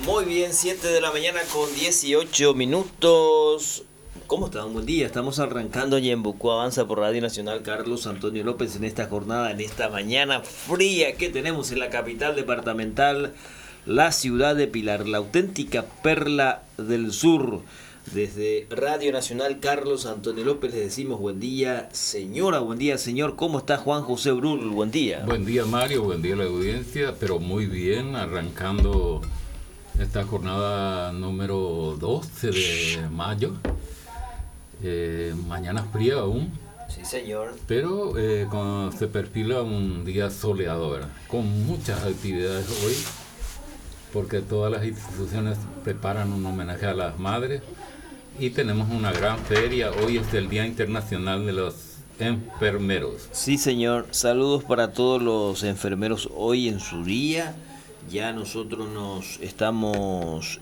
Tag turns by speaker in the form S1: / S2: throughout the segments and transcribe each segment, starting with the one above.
S1: Muy bien, 7 de la mañana con 18 minutos. ¿Cómo están? Buen día. Estamos arrancando Ñembucú Avanza por Radio Nacional Carlos Antonio López en esta jornada, en esta mañana fría que tenemos en la capital departamental, la ciudad de Pilar, la auténtica perla del sur. Desde Radio Nacional Carlos Antonio López les decimos buen día, señora, buen día, señor. ¿Cómo está Juan José Brul? Buen día.
S2: Buen día, Mario, buen día a la audiencia, pero muy bien, arrancando esta jornada número 12 de mayo. Mañana fría aún.
S1: Sí, señor.
S2: Pero se perfila un día soleado, ¿verdad? Con muchas actividades hoy, porque todas las instituciones preparan un homenaje a las madres. Y tenemos una gran feria. Hoy es el Día Internacional de los Enfermeros.
S1: Sí, señor. Saludos para todos los enfermeros hoy en su día. Ya nosotros nos estamos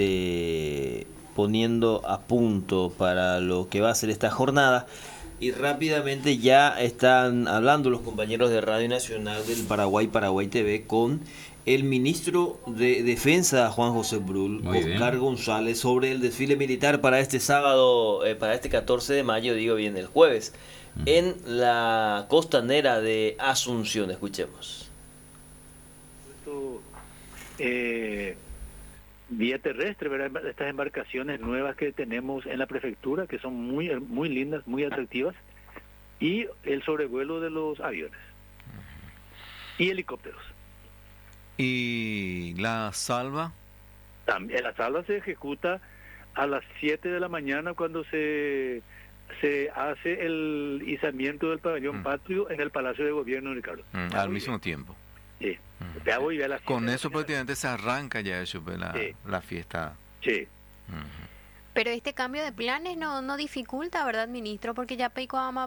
S1: poniendo a punto para lo que va a ser esta jornada. Y rápidamente ya están hablando los compañeros de Radio Nacional del Paraguay, Paraguay TV, con el ministro de Defensa, Juan José Brul, Oscar González, sobre el desfile militar para este sábado, para este 14 de mayo, digo bien, el jueves, en la costanera de Asunción. Escuchemos.
S3: Vía terrestre, ¿verdad? Estas embarcaciones nuevas que tenemos en la prefectura, que son muy, muy lindas, muy atractivas, y el sobrevuelo de los aviones y helicópteros.
S4: ¿Y la salva?
S3: También, la salva se ejecuta a las 7 de la mañana cuando se hace el izamiento del pabellón patrio en el Palacio de Gobierno, Ricardo.
S4: Al mismo tiempo.
S3: Sí.
S4: Con eso prácticamente se arranca ya eso, la fiesta.
S3: Sí.
S5: Pero este cambio de planes no dificulta, ¿verdad, ministro? Porque ya Peicua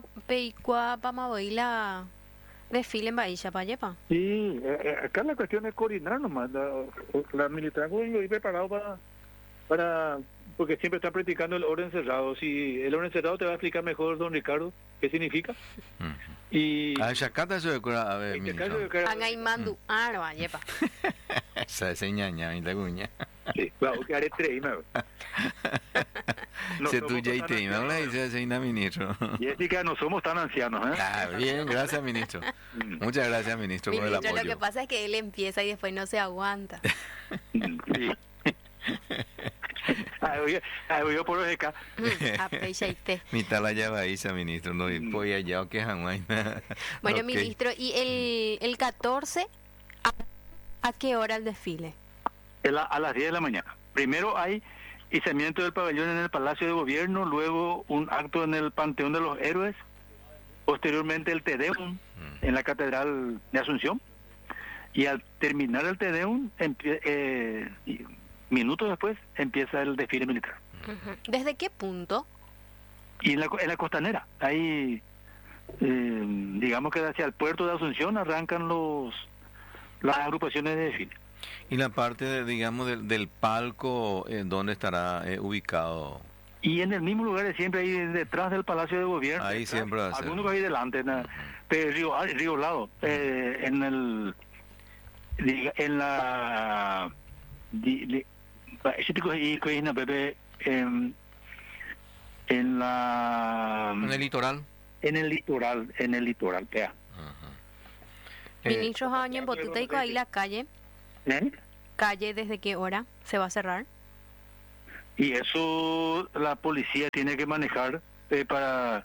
S5: la desfile en Bahía Payepa.
S3: Sí, acá la cuestión es coordinar nomás. La militar ir preparado para porque siempre está practicando el orden cerrado. Si el orden cerrado te va a explicar mejor, don Ricardo, qué significa. Y
S4: Chacata eso de cura, a ver, ministro.
S5: Angaimandu, Bayepa.
S4: Esa es ñaña, y la guña.
S3: Sí, claro, que haré tres,
S4: Se tuya y te no la dice señor ministro.
S3: Jessica, no somos tan ancianos, ¿eh?
S4: Bien, gracias, ministro. Muchas gracias, ministro, por el apoyo.
S5: Lo que pasa es que él empieza y después no se aguanta.
S3: Sí. Yo por acá.
S4: Mi tala ya va ahí, ministro, no voy allá o que jamás.
S5: Bueno, okay. Ministro, ¿y el 14 a qué hora el desfile?
S3: A las 10 de la mañana. Primero hay izamiento del pabellón en el Palacio de Gobierno, luego un acto en el Panteón de los Héroes, posteriormente el Te Deum en la Catedral de Asunción, y al terminar el Te Deum, minutos después, empieza el desfile militar.
S5: ¿Desde qué punto?
S3: Y en la costanera, ahí, digamos que hacia el puerto de Asunción arrancan las agrupaciones de desfile.
S4: ¿Y la parte, digamos, del palco, dónde estará ubicado?
S3: Y en el mismo lugar de siempre, ahí detrás del Palacio de Gobierno.
S4: Ahí
S3: detrás,
S4: siempre va a ser.
S3: Algunos ahí delante, Río Lado, en la... En el
S4: litoral.
S3: En el litoral, vea.
S5: Ministro Jaño, en Botuteico, ahí la calle.
S3: ¿Eh?
S5: ¿Calle desde qué hora se va a cerrar?
S3: Y eso la policía tiene que manejar para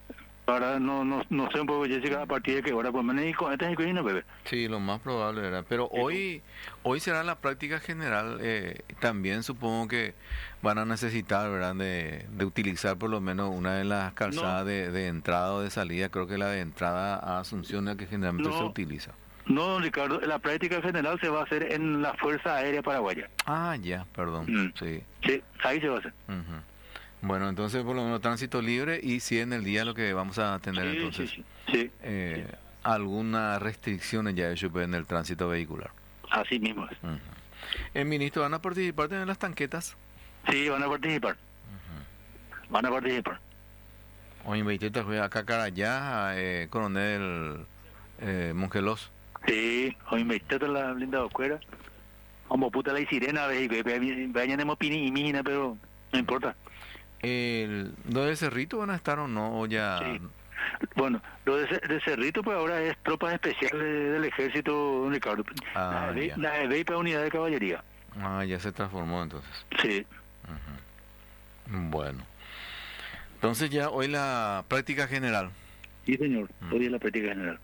S3: no sé un poco, Jessica, a partir de qué hora, pues con esta no, bebé.
S4: Sí, lo más probable era. Pero hoy será la práctica general. También supongo que van a necesitar, ¿verdad?, de utilizar por lo menos una de las calzadas de entrada o de salida. Creo que la de entrada a Asunción es la que generalmente se utiliza.
S3: No, don Ricardo, la práctica general se va a hacer en la Fuerza Aérea Paraguaya.
S4: Ah, ya, perdón. Sí,
S3: ahí se va a hacer.
S4: Bueno, entonces por lo menos tránsito libre, y si en el día lo que vamos a tener entonces alguna restricción ya en el tránsito vehicular.
S3: Así mismo es.
S4: ¿El ministro van a participar en las tanquetas?
S3: Sí, van a participar. Van a participar.
S4: Hoy invité acá Carayá, coronel Mongelos.
S3: Sí, hoy invité a la blinda Ocuera. como puta la sirena, vayan en opini y mina, pero no importa.
S4: ¿Lo de Cerrito van a estar o no? O ya...
S3: Sí. Bueno, lo de Cerrito pues ahora es tropas especiales del ejército, don Ricardo.
S4: Ah, ya.
S3: La de para unidad de caballería.
S4: Ah, ya se transformó entonces.
S3: Sí.
S4: Bueno. Entonces ya hoy la práctica general.
S3: Sí, señor. Hoy es la práctica general.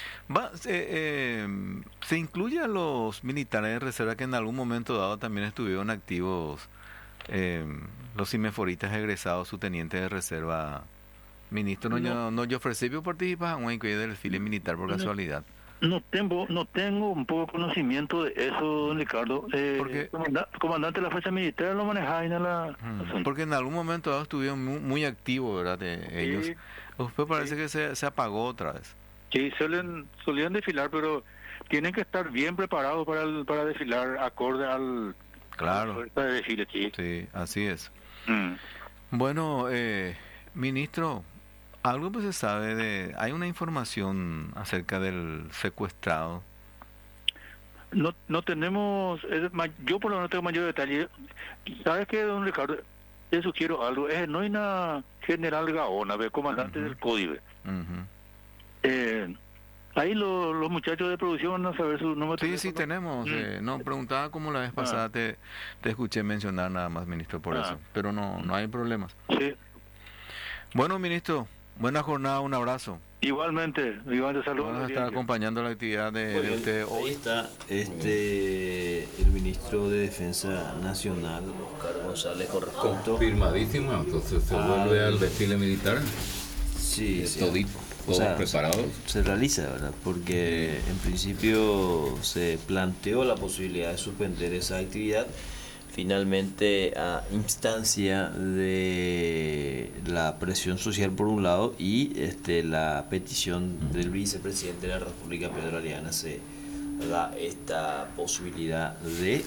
S4: ¿Se incluye a los militares de reserva que en algún momento dado también estuvieron activos, los simeforitas egresados, subtenientes de reserva? Ministro, no yo ofrecí participar en un del desfile militar por casualidad.
S3: No tengo un poco conocimiento de eso, don Ricardo.
S4: Porque
S3: comandante de la fuerza militar lo manejaba en la...
S4: porque en algún momento dado estuvieron muy activos, ¿verdad? Ellos. Después parece que se apagó otra vez.
S3: Sí, solían desfilar, pero tienen que estar bien preparados para desfilar acorde al...
S4: Claro.
S3: A la de desfile, sí.
S4: Sí, así es. Bueno, ministro, algo pues se sabe hay una información acerca del secuestrado.
S3: No tenemos, yo por lo menos no tengo mayor detalle. ¿Sabes qué, don Ricardo? Te sugiero algo. No hay una general Gaona, comandante del CODIVE. Ahí los muchachos de producción van a saber su número de teléfono.
S4: Sí, tenemos. No, preguntaba como la vez pasada te escuché mencionar nada más, ministro, por eso. Pero no hay problemas.
S3: Sí.
S4: Bueno, ministro, buena jornada, un abrazo.
S3: Igualmente, saludos.
S4: Vamos a estar acompañando la actividad de usted hoy.
S1: Ahí está el ministro de Defensa Nacional, Oscar González, con respecto...
S2: Confirmadísimo, entonces se vuelve al desfile militar.
S1: Sí,
S2: Todos preparados.
S1: Se realiza, ¿verdad? Porque en principio se planteó la posibilidad de suspender esa actividad. Finalmente, a instancia de la presión social por un lado y la petición del vicepresidente de la República, Pedro Ariana, se da esta posibilidad de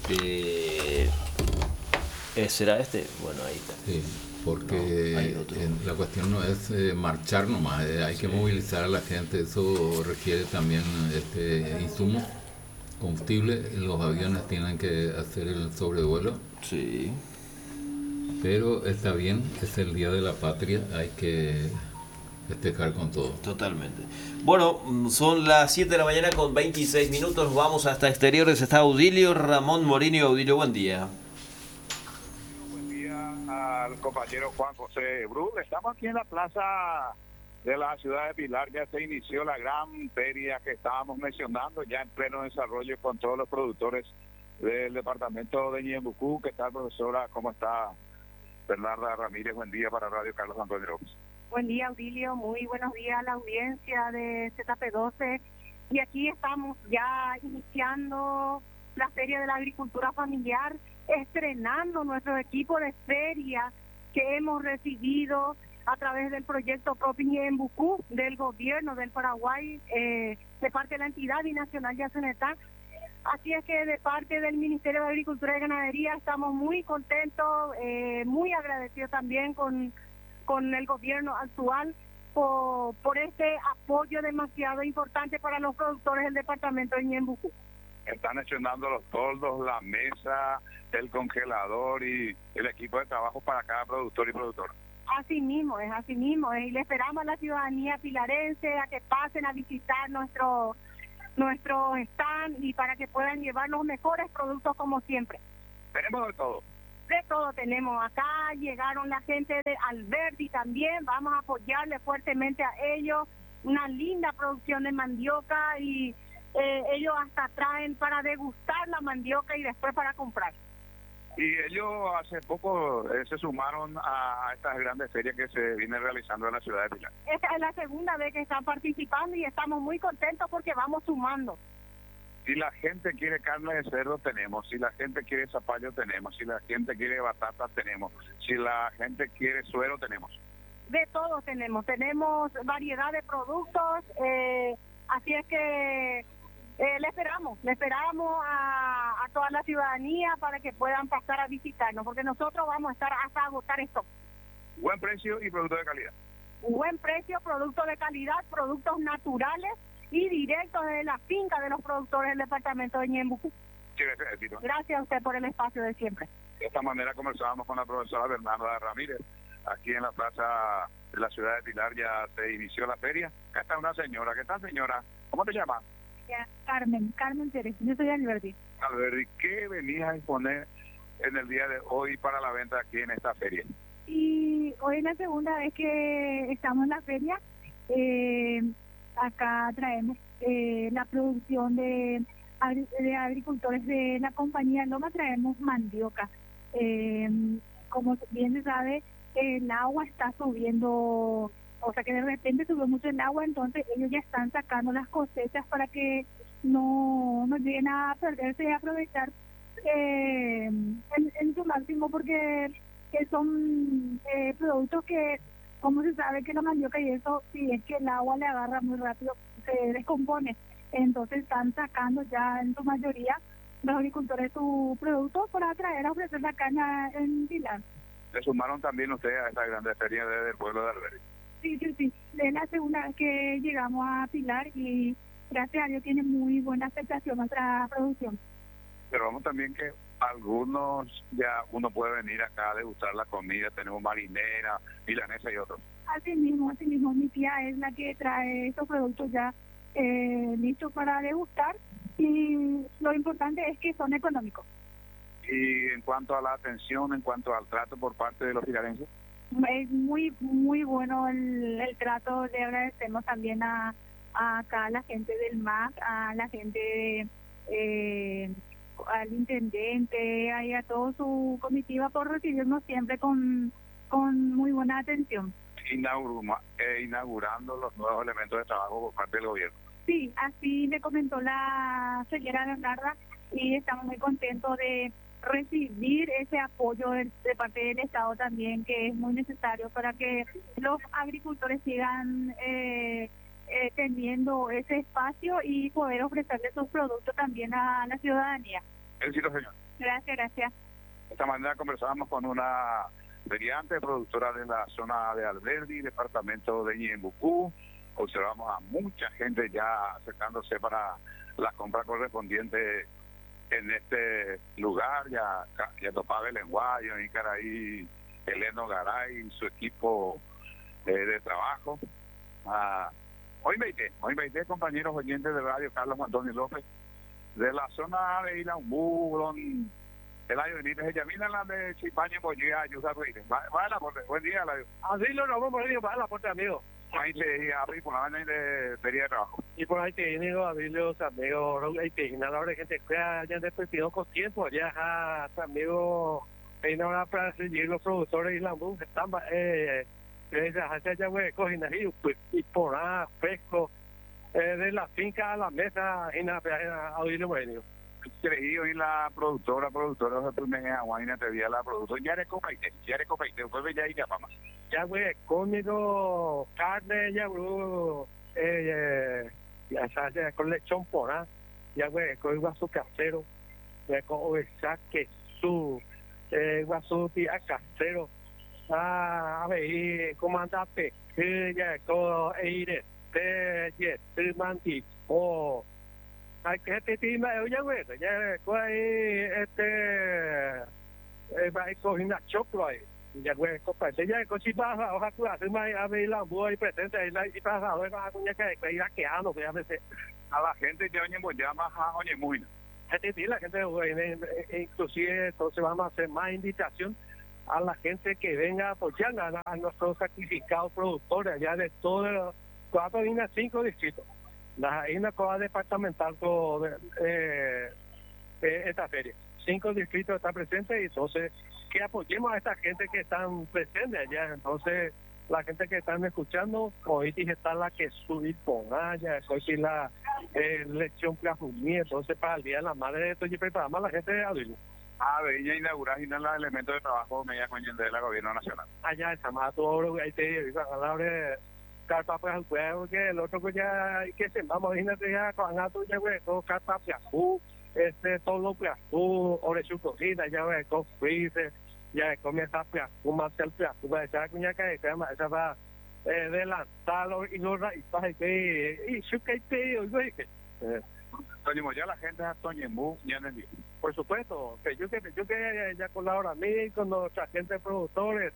S1: ¿será Bueno, ahí está.
S2: Sí, porque la cuestión no es marchar nomás, hay que movilizar a la gente. Eso requiere también insumos, combustible. Los aviones tienen que hacer el sobrevuelo.
S1: Sí.
S2: Pero está bien, es el Día de la Patria, hay que festejar con todo.
S1: Totalmente. Bueno, son las 7 de la mañana con 26 minutos. Vamos hasta exteriores. Está Audilio Ramón Morini. Audilio, buen día.
S6: Buen día al compañero Juan José Brul. Estamos aquí en la plaza de la ciudad de Pilar. Ya se inició la gran feria que estábamos mencionando, ya en pleno desarrollo con todos los productores del departamento de Ñembucú. ¿Qué tal, profesora? ¿Cómo está? Bernarda Ramírez, buen día para Radio Carlos Antonio López.
S7: Buen día, Audilio, muy buenos días a la audiencia de ZP12. Y aquí estamos ya iniciando la Feria de la Agricultura Familiar, estrenando nuestro equipo de feria que hemos recibido a través del proyecto Propi Ñembucú del gobierno del Paraguay, de parte de la entidad binacional de Asunetá. Así es que de parte del Ministerio de Agricultura y Ganadería estamos muy contentos, muy agradecidos también con el gobierno actual por este apoyo demasiado importante para los productores del departamento de Ñembucú.
S6: Están estrenando los toldos, la mesa, el congelador y el equipo de trabajo para cada productor y productora.
S7: Así mismo es. Y le esperamos a la ciudadanía pilarense a que pasen a visitar nuestro stand y para que puedan llevar los mejores productos como siempre.
S6: Tenemos de todo.
S7: De todo tenemos. Acá llegaron la gente de Alberti también, vamos a apoyarle fuertemente a ellos. Una linda producción de mandioca y ellos hasta traen para degustar la mandioca y después para comprar.
S6: Y ellos hace poco se sumaron a estas grandes ferias que se vienen realizando en la ciudad de Pilar.
S7: Esta es la segunda vez que están participando y estamos muy contentos porque vamos sumando.
S6: Si la gente quiere carne de cerdo, tenemos. Si la gente quiere zapallo, tenemos. Si la gente quiere batata, tenemos. Si la gente quiere suero, tenemos.
S7: De todo tenemos. Tenemos variedad de productos. Así es que le esperamos a toda la ciudadanía para que puedan pasar a visitarnos, porque nosotros vamos a estar hasta agotar esto.
S6: Buen precio y producto de calidad.
S7: Buen precio, producto de calidad, productos naturales y directos de la finca de los productores del departamento de Ñembucú.
S6: Muchas gracias, éxito.
S7: Gracias a usted por el espacio de siempre.
S6: De esta manera conversábamos con la profesora Bernarda Ramírez. Aquí en la plaza de la ciudad de Pilar ya se inició la feria. Acá está una señora. ¿Qué tal, señora? ¿Cómo te llamas?
S7: Carmen Pérez, yo soy Alberti.
S6: Alberti, ¿qué venías a exponer en el día de hoy para la venta aquí en esta feria?
S7: Y hoy es la segunda vez que estamos en la feria. Acá traemos la producción de agricultores de la compañía Loma, traemos mandioca. Como bien se sabe, el agua está subiendo, o sea que de repente subió mucho el agua, entonces ellos ya están sacando las cosechas para que no lleguen a perderse y aprovechar en su máximo, porque que son productos que, como se sabe que la mandioca y eso, si es que el agua le agarra muy rápido, se descompone. Entonces están sacando ya en su mayoría los agricultores su producto para traer a ofrecer la caña en Pilar.
S6: ¿Se sumaron también ustedes a esta grande feria del pueblo de Alberti?
S7: Sí. Es la segunda vez que llegamos a Pilar y gracias a Dios tiene muy buena aceptación nuestra producción.
S6: Pero vamos también que algunos ya uno puede venir acá a degustar la comida. Tenemos marinera, milanesa y otros.
S7: Así mismo, mi tía es la que trae estos productos ya listos para degustar, y lo importante es que son económicos.
S6: Y en cuanto a la atención, en cuanto al trato por parte de los pilarenses,
S7: es muy bueno el trato. Le agradecemos también a acá a la gente del MAC, a la gente al intendente y a toda su comitiva por recibirnos siempre con muy buena atención.
S6: Inaugurando los nuevos elementos de trabajo por parte del gobierno.
S7: Sí, así me comentó la señora Bernarda, y estamos muy contentos de recibir ese apoyo de parte del Estado también, que es muy necesario para que los agricultores sigan teniendo ese espacio y poder ofrecerle sus productos también a la ciudadanía.
S6: Éxito, señor.
S7: Gracias.
S6: De esta manera conversábamos con una feriante productora de la zona de Alberti, departamento de Ñembucú. Observamos a mucha gente ya acercándose para la compra correspondiente en este lugar. Ya topaba el lenguayo, y Caraí, Eleno Garay y su equipo de trabajo. Hoy me invité, compañeros oyentes de radio, Carlos Antonio López, de la zona de Ilambú, Eladio Benítez, ella vino la de Chipaña, Bollía, Ayuda Ruiz. Va a la porte, buen día, Eladio.
S8: Así lo nos vamos a ir, va a la porte, amigo.
S6: Ahí te abrí por la vaina de feria de trabajo.
S8: Y por ahí te vienen los amigos, ahí te vienen a la hora de gente que ya despedido con tiempo, ya amigos, vienen ahora para seguir los productores y la música, están, ya voy a coger y por ahí, fresco, de la finca a la mesa, y nada, a oír lo bueno.
S6: Creí hoy la productora de Primeja Guaina, te vi a la productora, ya eres copaite, después ya ir a Pama.
S8: Ya güey, comido carne, ya bro, ya con lechón por ahí, ya güey, con guaso casero, ya con oveja queso, guaso tía casero, a ver, cómo anda ya con aire, te manti, hay que te tima, ya güey, ya con va a coger una chocolate. Ya güey, compadre, ya si vas a hoja cura, se me ha la boa y presente y pasa, hoy vas a coña que ir quedando, que a veces
S6: a la gente ya oye llama a oye muy.
S8: La gente, inclusive, entonces vamos a hacer más invitación a la gente que venga a apoyar a nuestros sacrificados productores allá de todos los 4 y 5 distritos. Hay una cosa departamental con esta feria. 5 distritos están presentes, y entonces que apoyemos a esta gente que están presentes allá. Entonces la gente que están escuchando, hoy está la que subir con allá, hoy sí la lección plafumí, entonces para el Día de la Madre esto y preparamos a la gente de abril.
S6: Ella inaugurar y no los elementos de trabajo media con de la gobierno nacional.
S8: Allá está más todo, ahí te digo, a carpa pues al juego, que el otro pues ya que se vamos, imagínate ya con gato ya güey, todo carpa todo lo plazú, orechu cocina, ya ve, con freezer, ya comienza a plazú, más el plazú, va a echar cuña que se llama, esa va adelantarlo y no raíz, y su que te digo,
S6: Toño, ya la gente es Toñemú, ya no es
S8: Por supuesto, que yo que ya colabora a mí con nuestra gente de productores,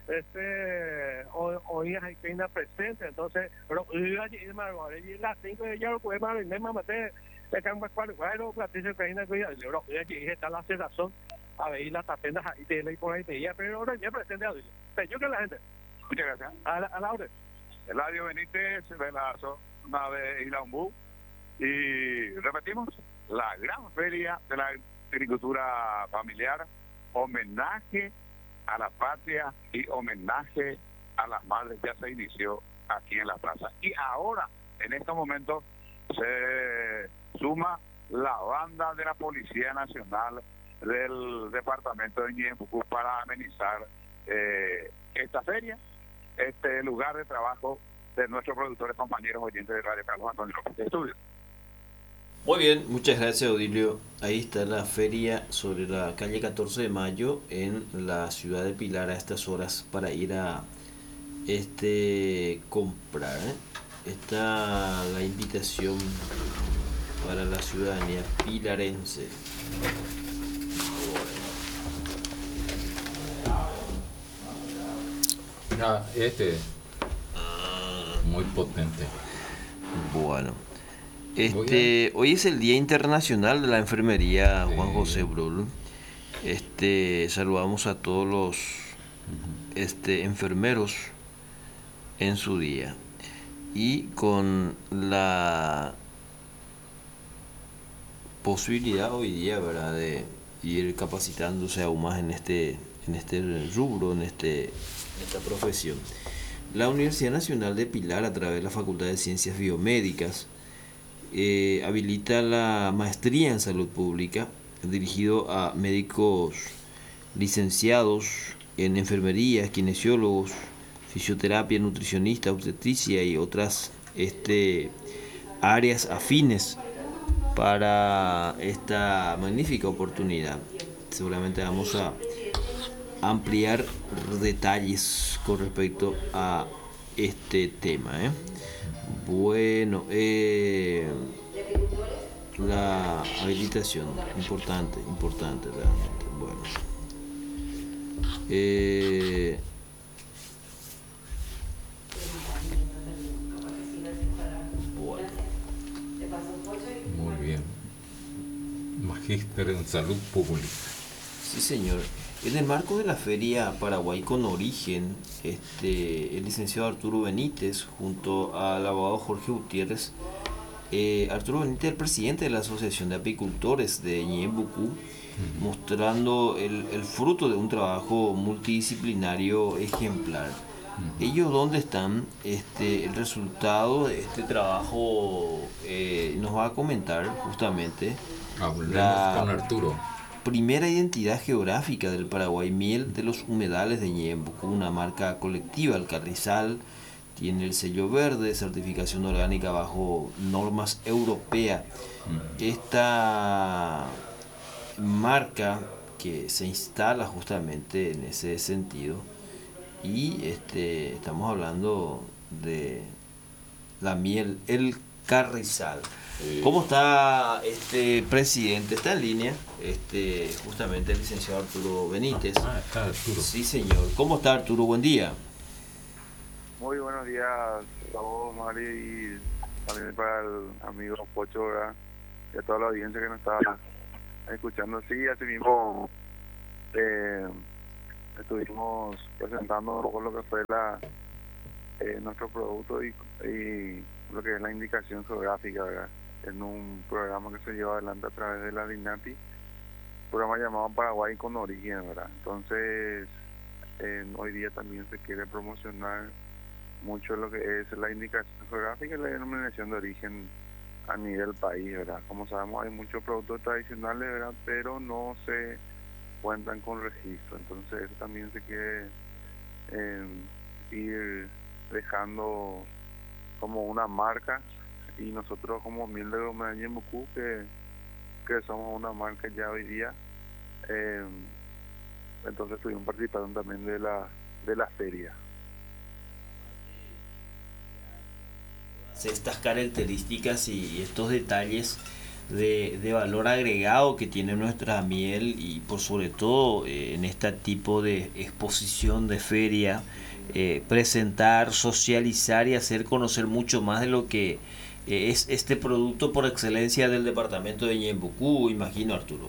S8: hoy hay que ir presente, entonces, pero y las 5 de ya lo puede más, y me maté, de cambio bueno, platillo que hay una cuida, pero aquí está la cerrazón, a ver, las tapendas ahí, te leí por ahí, te iba, pero ahora ya presente a yo que la gente.
S6: Muchas gracias.
S8: A la orden.
S6: Eladio Benítez de la zona de Ilaumbú. Y repetimos, la gran feria de la agricultura familiar, homenaje a la patria y homenaje a las madres, ya se inició aquí en la plaza. Y ahora, en estos momentos, se suma la banda de la Policía Nacional del departamento de Ñeembucú para amenizar esta feria, este lugar de trabajo de nuestros productores, compañeros oyentes de Radio Carlos Antonio López de Estudio.
S1: Muy bien, muchas gracias, Odilio. Ahí está la feria sobre la calle 14 de Mayo en la ciudad de Pilar a estas horas para ir a comprar. Está la invitación para la ciudadanía pilarense.
S2: Mira, muy potente.
S1: Bueno. Hoy es el Día Internacional de la Enfermería, Juan José Brul. Saludamos a todos los enfermeros en su día. Y con la posibilidad hoy día, ¿verdad?, de ir capacitándose aún más en este rubro, en esta profesión. La Universidad Nacional de Pilar, a través de la Facultad de Ciencias Biomédicas, habilita la maestría en salud pública dirigido a médicos licenciados en enfermería, kinesiólogos, fisioterapia, nutricionista, obstetricia y otras áreas afines para esta magnífica oportunidad. Seguramente vamos a ampliar detalles con respecto a este tema. Bueno, la habilitación, importante realmente. Bueno,
S2: muy bien. Magíster en salud pública.
S1: Sí, señor. En el marco de la Feria Paraguay con Origen, el licenciado Arturo Benítez, junto al abogado Jorge Gutiérrez, Arturo Benítez es el presidente de la Asociación de Apicultores de Ñeembucú, mostrando el fruto de un trabajo multidisciplinario ejemplar. Ellos, ¿dónde están? El resultado de este trabajo nos va a comentar justamente.
S2: Hablemos con Arturo.
S1: Primera identidad geográfica del Paraguay, miel de los humedales de Ñeembucú, una marca colectiva, el Carrizal, tiene el sello verde, certificación orgánica bajo normas europeas. Esta marca que se instala justamente en ese sentido, y estamos hablando de la miel, el Carrizal. ¿Cómo está presidente? Está en línea, justamente el licenciado Arturo Benítez.
S2: Está Arturo.
S1: Sí, señor. ¿Cómo está, Arturo? Buen día.
S6: Muy buenos días a vos, Mari, y también para el amigo Pocho, ¿verdad?, y a toda la audiencia que nos está escuchando. Sí, así mismo estuvimos presentando un poco lo que fue nuestro producto y lo que es la indicación geográfica, ¿verdad?, en un programa que se lleva adelante a través de la DINAPI, un programa llamado Paraguay con Origen, ¿verdad? Entonces, hoy día también se quiere promocionar mucho lo que es la indicación geográfica y la denominación de origen a nivel país, ¿verdad? Como sabemos, hay muchos productos tradicionales, ¿verdad?, pero no se cuentan con registro. Entonces, eso también se quiere ir dejando como una marca, y nosotros como Miel de Gromeda Ñeembucú, que somos una marca ya hoy día, entonces estuvimos participando también de la feria.
S1: Estas características y estos detalles de valor agregado que tiene nuestra miel y por sobre todo en este tipo de exposición de feria, presentar, socializar y hacer conocer mucho más de lo que es este producto por excelencia del departamento de Ñembucú, imagino, Arturo.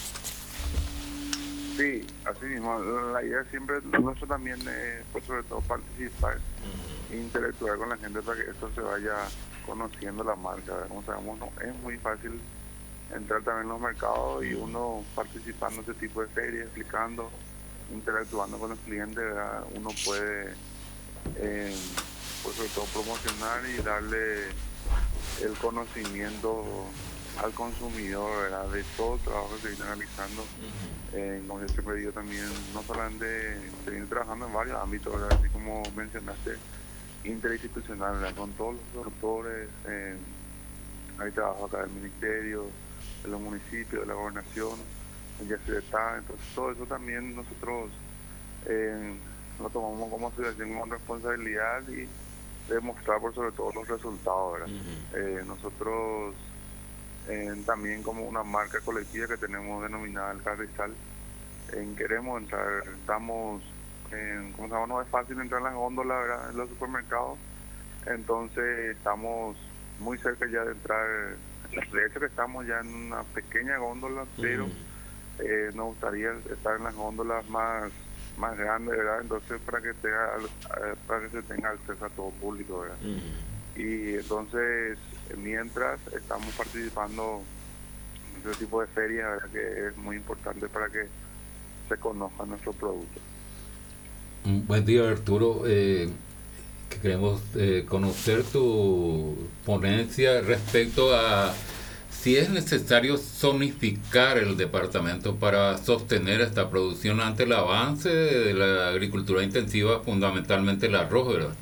S6: Sí, así mismo. La idea siempre nuestro también pues sobre todo participar e interactuar con la gente para que esto se vaya conociendo la marca. Como sabemos, no es muy fácil entrar también en los mercados y uno participando en este tipo de ferias, explicando, interactuando con los clientes, ¿verdad? Uno puede pues sobre todo promocionar y darle el conocimiento al consumidor, ¿verdad? De todo el trabajo que se viene realizando. Como yo siempre digo también, no solamente se viene trabajando en varios ámbitos, ¿verdad? Así como mencionaste, interinstitucional, ¿verdad? Con todos los doctores, hay trabajo acá del ministerio, de los municipios, de la gobernación, ya se está, entonces todo eso también nosotros lo tomamos como asociación con responsabilidad y demostrar por sobre todo los resultados, ¿verdad? Nosotros también como una marca colectiva que tenemos denominada El Carrizal, queremos entrar, estamos, como sabemos, no es fácil entrar en las góndolas, ¿verdad? En los supermercados, entonces estamos muy cerca ya de entrar, de hecho que estamos ya en una pequeña góndola, pero nos gustaría estar en las góndolas más grandes, ¿verdad? Entonces para que se tenga acceso a todo público, ¿verdad? Y entonces mientras estamos participando en este tipo de ferias, ¿verdad? Que es muy importante para que se conozca nuestro producto.
S2: Buen día, Arturo. Que queremos conocer tu ponencia respecto a si es necesario zonificar el departamento para sostener esta producción ante el avance de la agricultura intensiva, fundamentalmente el arroz, ¿verdad?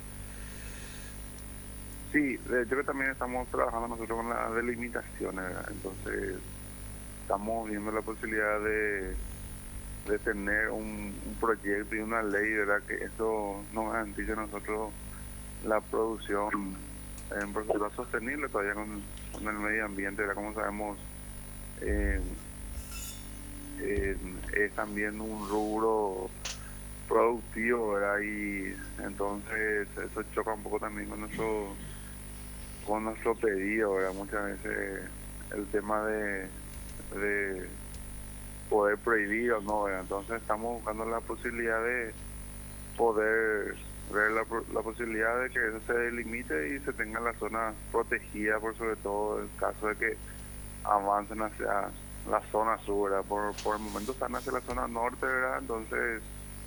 S6: Sí, de hecho que también estamos trabajando nosotros con las delimitaciones, ¿verdad? Entonces estamos viendo la posibilidad de tener un proyecto y una ley, ¿verdad? Que eso nos garantice a nosotros la producción en proceso sostenible todavía con el medio ambiente, ¿verdad? Como sabemos, es también un rubro productivo, ¿verdad? Y entonces eso choca un poco también con nuestro pedido, ¿verdad? Muchas veces el tema de poder prohibir o no, ¿verdad? Entonces estamos buscando la posibilidad de poder ver la posibilidad de que eso se delimite y se tenga la zona protegida, por sobre todo en caso de que avancen hacia la zona sur, ¿verdad? Por el momento están hacia la zona norte, ¿verdad? Entonces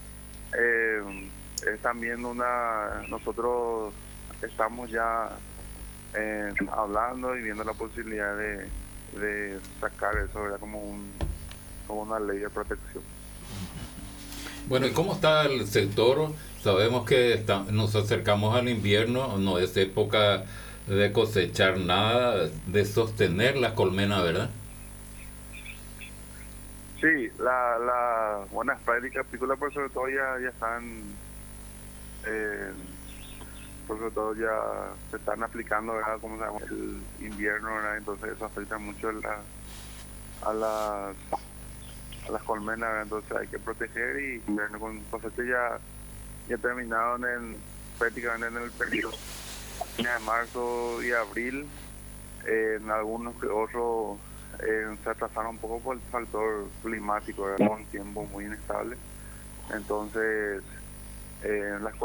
S6: es también nosotros estamos ya hablando y viendo la posibilidad de sacar eso, ¿verdad? Como una ley de protección.
S2: Bueno, ¿y cómo está el sector? Sabemos que nos acercamos al invierno, no es época de cosechar nada, de sostener la colmena, ¿verdad?
S6: Sí, las buenas prácticas apícolas por sobre todo ya están, por sobre todo ya se están aplicando, ¿verdad? Como sabemos, el invierno, ¿verdad? Entonces eso afecta mucho a las colmenas, ¿verdad? Entonces hay que proteger y con cosecha ya terminado prácticamente en el periodo de marzo y abril. En algunos que otros se atrasaron un poco por el factor climático, ¿verdad? Un tiempo muy inestable, entonces las